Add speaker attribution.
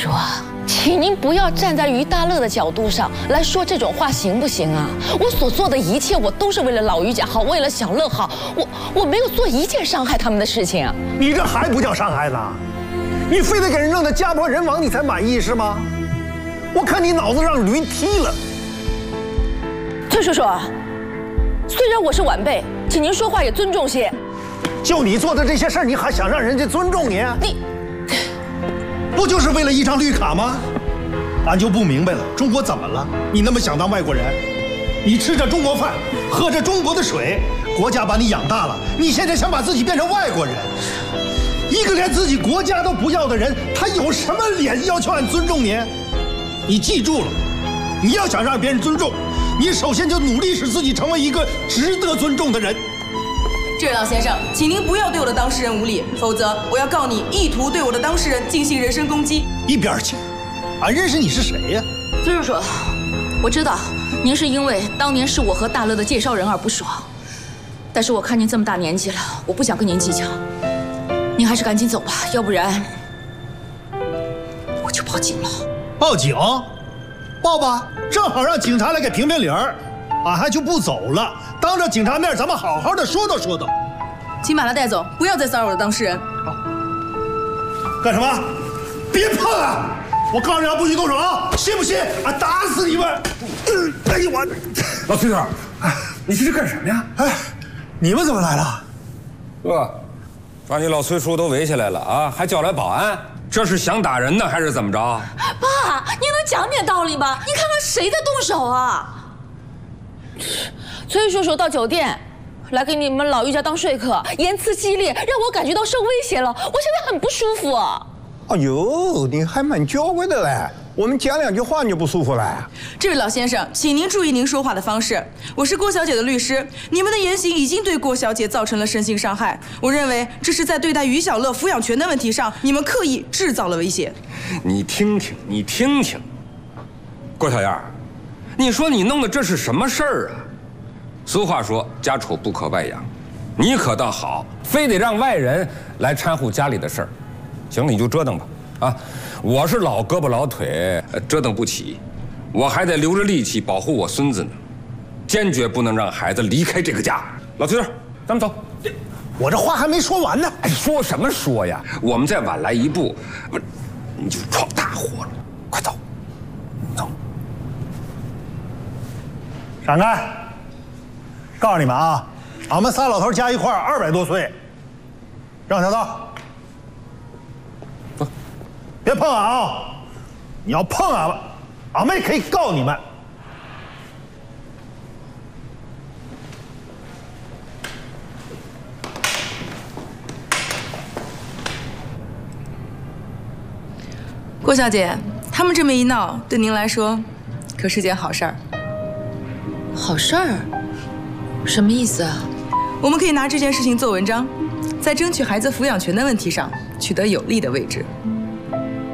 Speaker 1: 叔啊，请您不要站在于大乐的角度上来说这种话，行不行啊？我所做的一切，我都是为了老于家好，为了小乐好，我没有做一件伤害他们的事情啊。
Speaker 2: 你这还不叫伤害呢？你非得给人弄得家破人亡，你才满意是吗？我看你脑子让驴踢了。
Speaker 1: 崔叔叔，虽然我是晚辈，请您说话也尊重些。
Speaker 2: 就你做的这些事儿，你还想让人家尊重你？
Speaker 1: 你
Speaker 2: 不就是为了一张绿卡吗？俺就不明白了，中国怎么了？你那么想当外国人？你吃着中国饭，喝着中国的水，国家把你养大了，你现在想把自己变成外国人？一个连自己国家都不要的人，他有什么脸要求俺尊重你？你记住了，你要想让别人尊重，你首先就努力使自己成为一个值得尊重的人。
Speaker 3: 这位老先生，请您不要对我的当事人无礼，否则我要告你意图对我的当事人进行人身攻击。
Speaker 2: 一边去！俺认识你是谁呀？
Speaker 1: 崔叔叔，我知道您是因为当年是我和大乐的介绍人而不爽，但是我看您这么大年纪了，我不想跟您计较，您还是赶紧走吧，要不然我就报警了。
Speaker 2: 报警？报吧，正好让警察来给评评理儿，俺还就不走了。当着警察面，咱们好好的说道说道。
Speaker 3: 请把他带走，不要再骚扰我的当事人。
Speaker 2: 干什么？别碰啊！我告诉你，要不许动手啊！信不信？俺打死你们！哎呦我！
Speaker 4: 老崔头，你这是干什么呀？
Speaker 2: 哎，你们怎么来了？
Speaker 4: 哥，把你老崔叔都围起来了啊，还叫来保安，这是想打人呢，还是怎么着？
Speaker 1: 爸，您能讲点道理吗？你看看谁在动手啊？崔叔叔到酒店来给你们老于家当说客，言辞激烈，让我感觉到受威胁了，我现在很不舒服啊。
Speaker 5: 哎呦，你还蛮娇贵的嘞，我们讲两句话你就不舒服了。
Speaker 3: 这位老先生，请您注意您说话的方式。我是郭小姐的律师，你们的言行已经对郭小姐造成了身心伤害。我认为这是在对待于小乐抚养权的问题上，你们刻意制造了威胁。
Speaker 4: 你听听，你听听，郭小燕，你说你弄的这是什么事儿啊？俗话说家丑不可外扬，你可倒好，非得让外人来掺和家里的事儿。行了，你就折腾吧，啊，我是老胳膊老腿，折腾不起，我还得留着力气保护我孙子呢，坚决不能让孩子离开这个家。老崔，咱们走。
Speaker 2: 我这话还没说完呢。
Speaker 4: 哎，说什么说呀？我们再晚来一步，你就闯大祸了。快走，走。
Speaker 2: 闪开！告诉你们啊，俺们仨老头加一块200多岁，让条道。别碰俺啊！你要碰俺了，俺们也可以告你们。
Speaker 3: 郭小姐，他们这么一闹，对您来说，可是件好事儿。
Speaker 1: 好事儿？什么意思啊？
Speaker 3: 我们可以拿这件事情做文章，在争取孩子抚养权的问题上取得有利的位置。